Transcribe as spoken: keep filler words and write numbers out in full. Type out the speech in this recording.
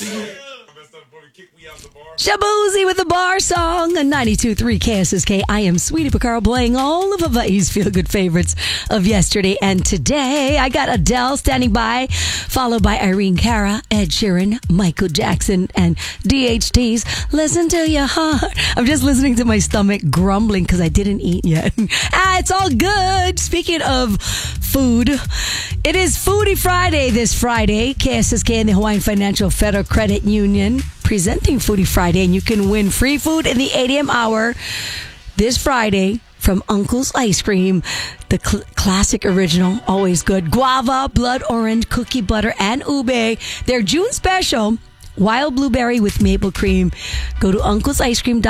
Shabuzi with the bar song on ninety-two point three K S S K. I am Sweetie Picaro playing all of Hawaii's feel-good favorites of yesterday and today. I got Adele standing by, followed by Irene Cara, Ed Sheeran, Michael Jackson, and D H T's Listen to Your Heart. I'm just listening to my stomach grumbling because I didn't eat yet. ah, it's all good. Speaking of food, it is Foodie Friday this Friday. K S S K and the Hawaiian Financial Federal Credit Union presenting Foodie Friday, and you can win free food in the eight a.m. hour this Friday from Uncle's Ice Cream. The cl- classic original, always good. Guava, blood orange, cookie butter, and ube. Their June special, wild blueberry with maple cream. Go to uncles ice cream dot com